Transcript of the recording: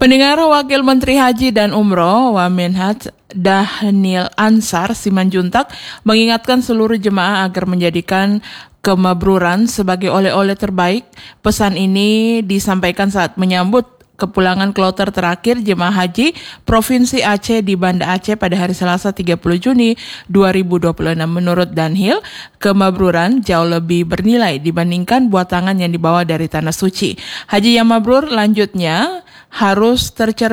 Pendengar, Wakil Menteri Haji dan Umroh Wamenhat Dhanil Ansar Simanjuntak mengingatkan seluruh jemaah agar menjadikan kemabruran sebagai oleh-oleh terbaik. Pesan ini disampaikan saat menyambut kepulangan kloter terakhir jemaah haji Provinsi Aceh di Banda Aceh pada hari Selasa 30 Juni 2026. Menurut Dhanil, kemabruran jauh lebih bernilai dibandingkan buah tangan yang dibawa dari Tanah Suci. Haji yang mabrur lanjutnya harus tercermin